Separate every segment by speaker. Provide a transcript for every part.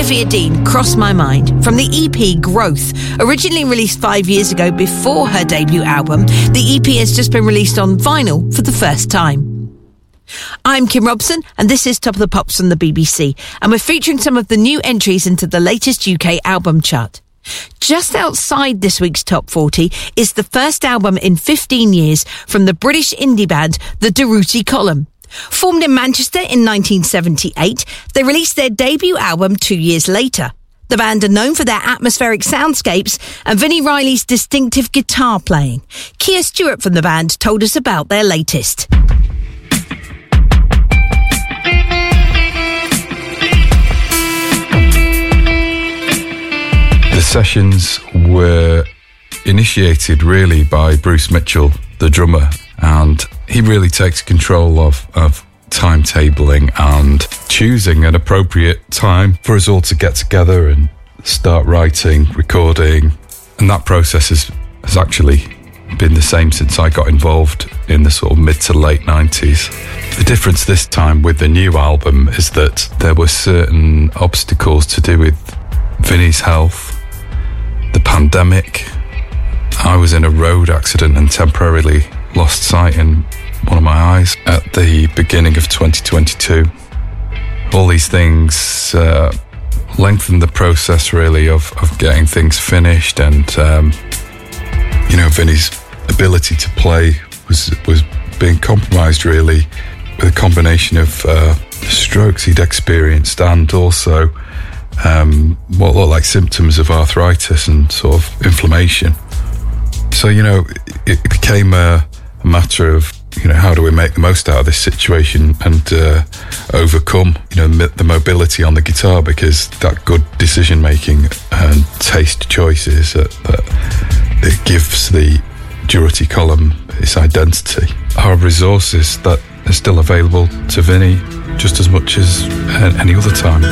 Speaker 1: Olivia Dean, Cross My Mind, from the EP Growth. Originally released 5 years ago before her debut album, the EP has just been released on vinyl for the first time. I'm Kim Robson, and this is Top of the Pops from the BBC, and we're featuring some of the new entries into the latest UK album chart. Just outside this week's Top 40 is the first album in 15 years from the British indie band The Durutti Column. Formed in Manchester in 1978, they released their debut album 2 years later. The band are known for their atmospheric soundscapes and Vinnie Riley's distinctive guitar playing. Kia Stewart from the band told us about their latest.
Speaker 2: The sessions were initiated really by Bruce Mitchell, the drummer, and he really takes control of timetabling and choosing an appropriate time for us all to get together and start writing, recording. And that process has actually been the same since I got involved in the sort of mid to late 90s. The difference this time with the new album is that there were certain obstacles to do with Vinnie's health, the pandemic. I was in a road accident and temporarily lost sight in one of my eyes at the beginning of 2022. All these things lengthened the process really of getting things finished, and Vinnie's ability to play was being compromised really with a combination of strokes he'd experienced and also what looked like symptoms of arthritis and sort of inflammation. So, it became a matter of, how do we make the most out of this situation and overcome, the mobility on the guitar, because that good decision-making and taste choices that it gives the Durutti Column its identity are resources that are still available to Vinnie just as much as any other time.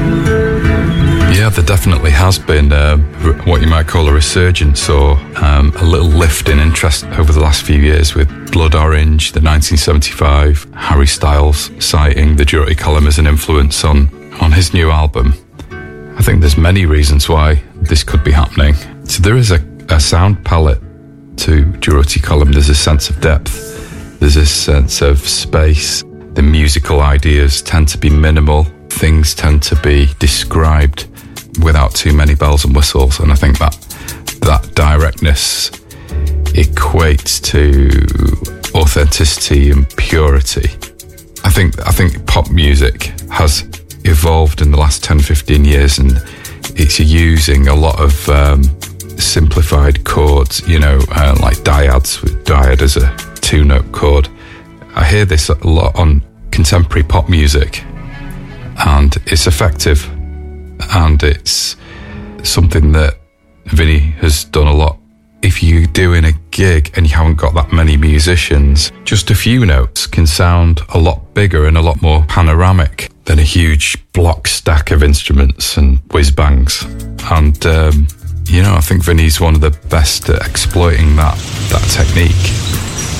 Speaker 2: Yeah, there definitely has been what you might call a resurgence or a little lift in interest over the last few years with Blood Orange, the 1975, Harry Styles citing the Durutti Column as an influence on his new album. I think there's many reasons why this could be happening. So there is a sound palette to Durutti Column. There's a sense of depth. There's a sense of space. The musical ideas tend to be minimal. Things tend to be described without too many bells and whistles, and I think that directness equates to authenticity and purity. I think pop music has evolved in the last 10-15 years, and it's using a lot of simplified chords, like dyads, with dyad as a 2-note chord. I hear this a lot on contemporary pop music, and it's effective, and it's something that Vinnie has done a lot. If you're doing a gig and you haven't got that many musicians, just a few notes can sound a lot bigger and a lot more panoramic than a huge block stack of instruments and whiz-bangs. And, I think Vinnie's one of the best at exploiting that technique.